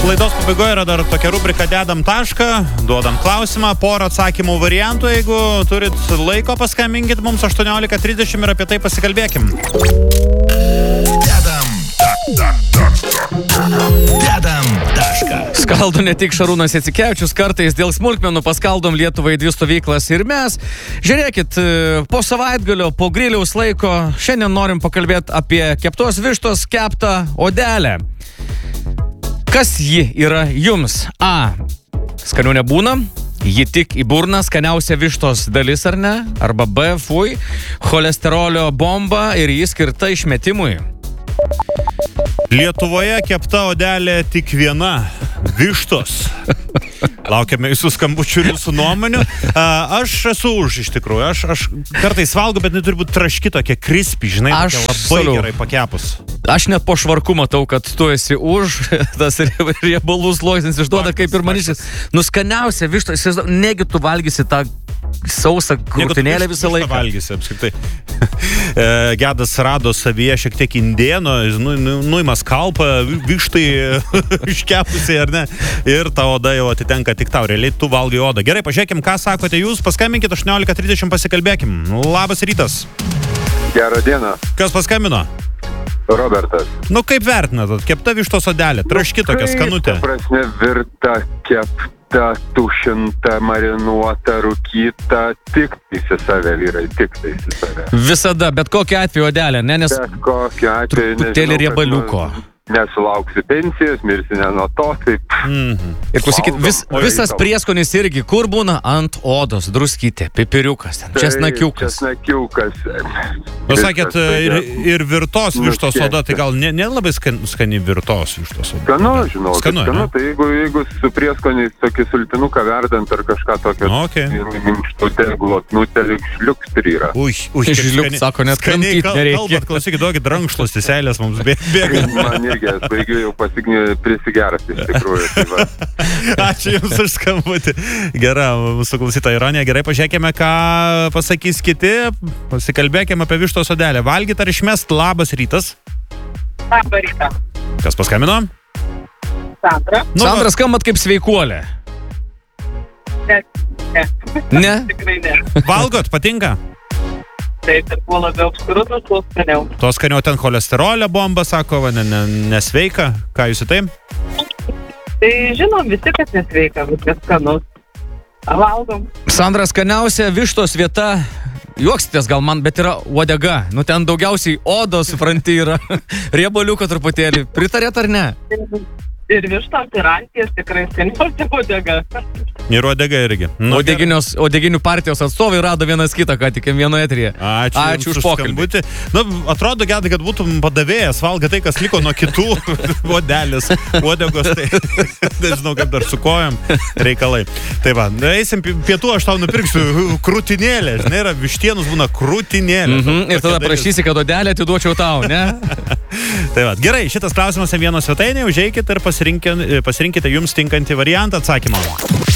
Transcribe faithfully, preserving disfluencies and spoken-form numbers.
Laidos pabaigoje yra dar tokia rubrika Dedam tašką, duodam klausimą, porą atsakymų variantų. Jeigu turit laiko, paskambinkit mums aštuoniolika trisdešimt ir apie tai pasikalbėkim. Dedam Dedam tašką. Skaldo ne tik Šarūnas Jacikevičius, kartais dėl smulkmenų paskaldom Lietuvai dvi stovyklas ir mes. Žiūrėkit, po savaitgalio, po griliaus laiko, šiandien norim pakalbėti apie keptos vištos keptą odelę. Kas ji yra jums? A. Skanių nebūna. Ji tik į burną, skaniausia vištos dalis ar ne? Arba B. Fui. Cholesterolio bomba ir ji skirta išmetimui. Lietuvoje kepta odelė tik viena. Vištos. Laukiame jūsų skambučių ir jūsų nuomonių. Aš esu už, iš tikrųjų. Aš, aš kartais valgo, bet neturi būti traški tokia crispy, žinai, Aš labai absoliu. gerai pakepus. Aš net po švarku matau, kad tu esi už, tas riebalų sluoksnis išduoda kaip ir manišis. Nuskaniausia vištos, negi tu valgysi tą sausą krūtinėlę visą laiką. Valgysi, apskritai. Gedas rado savyje šiek tiek indieno, nu, nu, nuimas kalpą, vištai iškepusiai, ar ne? Ir ta oda jau atitenka tik tau, realiai tu valgai odą. Gerai, pažiūrėkim, ką sakote jūs, paskambinkit aštuoniolika trisdešimt, pasikalbėkim. Labas rytas. Gerą dieną. Kas paskambino? Robertas. Nu, kaip vertinat, kepta vištos odelė, traški tokia skanutė. Kaip, ta prasme, virta, kepta, tušinta, marinuota, rūkyta, tik įsisavę vyrai, tik tai įsisavę. Visada, bet kokia atveju odelė, ne, nes Bet kokiu atveju, truputėlį nežinau, riebaliuko. kad, nu, nesulauksi pensijos, mirsi ne nuo to, taip. Mhm. Ir klausykit, vis, Valgom, visas valgom. prieskonis irgi, kur būna ant odos, druskytė, pipiriukas, ten, česnakiukas. Česnakiukas. Jūs sakėt, ir, ir virtos vištos Nuskėsta. oda, tai gal ne, ne labai skan, skani virtos vištos oda? Skanu, žinau, Skanu, skanu, ne? tai jeigu, jeigu su prieskoniais tokį sultinuką verdant ar kažką tokio Okay. minkštutę, glotnutę, šliukštri yra. Ui, ui, kaip Žliuk, skani- sako, net skaniai kramtyt kal- nereikia. kalbat, klausykit, duokit rankšluostį, seilės mums bė- bėga. Man irgi, aš baigiu jau pasigni, prisigeras iš tikrųjų. Tai va. Ačiū Jums už skambutį. Gera, mūsų klausytoja ironija. Gerai, pažiūrėkime, ką pasakys kiti. Pasikalbėkime apie vištos odelę. Valgyt ar išmest? Labas rytas. Labą rytą. Kas paskambino? Sandra. Nu, Sandra, skambat kaip sveikuolė. Ne, ne. Ne? Tikrai ne. valgot, patinka? Taip, ir kuo labiau apskrutus, tuo skaniau. To skaniau ten cholesterolio bomba, sako, va, ne, ne, nesveika. Ką Jūs į tai? Tai žinom visi, kad nesveika, viskas skanus. Valgom. Sandra, skaniausia vištos vieta, juoksitės gal man, bet yra uodega. Nu ten daugiausiai odos, supranti, yra riebaliuko truputėlį. Pritarėt ar ne? Ir vištos, ir antijas tikrai skaniausia uodega. Ir uodega irgi. Nu, Odeginios, odeginių partijos atstovai rado vienas kitą, ką tik vienoje etrije. Ačiū, Ačiū Jums už pokalbį. skambutį. Na, atrodo, Gedai, kad būtum padavėjas, valga tai, kas liko nuo kitų odelės, uodegos, tai nežinau, kaip dar su kojom reikalai. Tai va, eisim pietų, aš tau nupirksiu krūtinėlę, žinai, yra vištienus būna krūtinėlė. Mhm, ir Tokia tada dalis. prašysi, kad odelę atiduočiau tau, ne? Tai va, gerai, šitas klausimas vieno svetainėje, užeikit ir pasirinkite, pasirinkite jums tinkantį variantą atsakymą.